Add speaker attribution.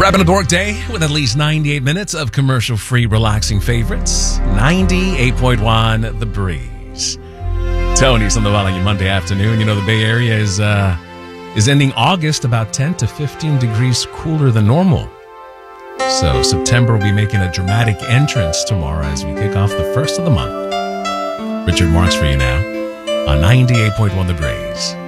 Speaker 1: Wrapping up the workday with at least 98 minutes of commercial-free, relaxing favorites. 98.1 The Breeze. Tony's on the line on your Monday afternoon. You know, the Bay Area is ending August about 10 to 15 degrees cooler than normal. So September will be making a dramatic entrance tomorrow as we kick off the first of the month. Richard Marks for you now on 98.1 The Breeze.